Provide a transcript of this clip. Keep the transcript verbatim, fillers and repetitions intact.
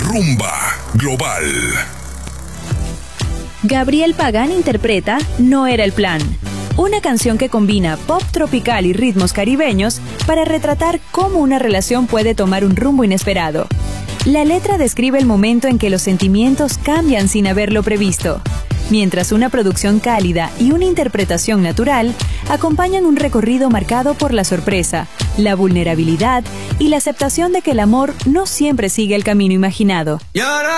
Rumba Global. Gabriel Pagán interpreta No era el plan, una canción que combina pop tropical y ritmos caribeños para retratar cómo una relación puede tomar un rumbo inesperado. La letra describe el momento en que los sentimientos cambian sin haberlo previsto, mientras una producción cálida y una interpretación natural acompañan un recorrido marcado por la sorpresa, la vulnerabilidad y la aceptación de que el amor no siempre sigue el camino imaginado.